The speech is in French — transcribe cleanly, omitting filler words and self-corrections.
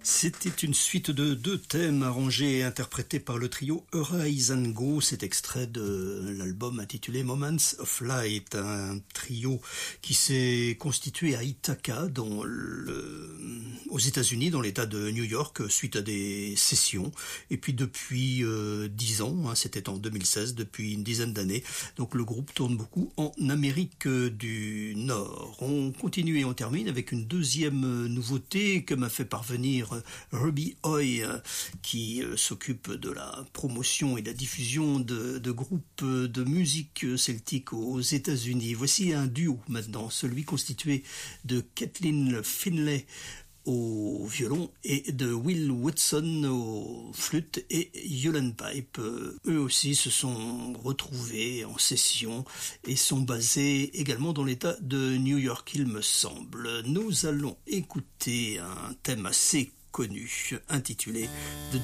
C'était une suite de deux thèmes arrangés et interprétés par le trio Arise and Go. C'est extrait de l'album intitulé Moments of Light, un trio qui s'est constitué à Ithaca, aux États-Unis, dans l'État de New York, suite à des sessions. Et puis depuis 10 ans, c'était en 2016, depuis une dizaine d'années. Donc le groupe tourne beaucoup en Amérique du Nord. On continue et on termine avec une deuxième nouveauté que m'a fait parvenir Ruby Hoy, qui s'occupe de la promotion et de la diffusion de groupes de musique celtique aux États-Unis. Voici un duo maintenant, celui constitué de Kathleen Finlay au violon et de Will Woodson au flûte et Yolande Pipe. Eux aussi se sont retrouvés en session et sont basés également dans l'état de New York, il me semble. Nous allons écouter un thème assez connu intitulé The